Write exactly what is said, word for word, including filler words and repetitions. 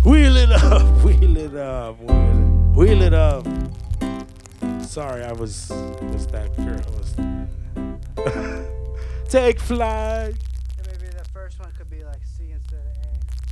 Wheel it up, wheel it up, wheel it, wheel it up. Sorry, I was was that girl. Was take flight. Yeah, maybe the first one could be like C instead of A.